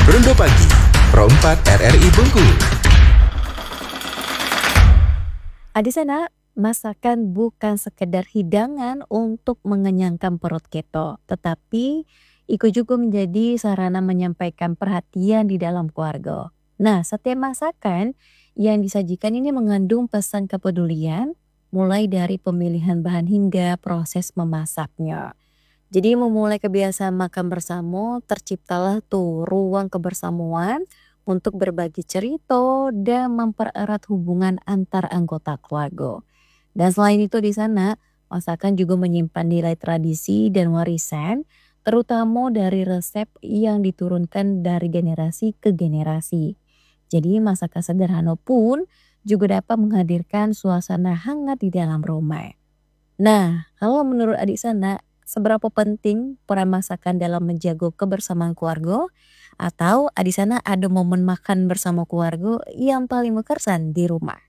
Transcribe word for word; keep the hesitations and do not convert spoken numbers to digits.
Rondo Pagi, Pro empat R R I Bengkulu. Di sana, masakan bukan sekedar hidangan untuk mengenyangkan perut keto, tetapi ikut juga menjadi sarana menyampaikan perhatian di dalam keluarga. Nah, setiap masakan yang disajikan ini mengandung pesan kepedulian, mulai dari pemilihan bahan hingga proses memasaknya. Jadi memulai kebiasaan makan bersama, terciptalah tuh ruang kebersamaan untuk berbagi cerita dan mempererat hubungan antar anggota keluarga. Dan selain itu di sana, masakan juga menyimpan nilai tradisi dan warisan, terutama dari resep yang diturunkan dari generasi ke generasi. Jadi masakan sederhana pun juga dapat menghadirkan suasana hangat di dalam rumah. Nah, kalau menurut adik sana, seberapa penting peran masakan dalam menjaga kebersamaan keluarga? Atau adik sana ada momen makan bersama keluarga yang paling berkesan di rumah?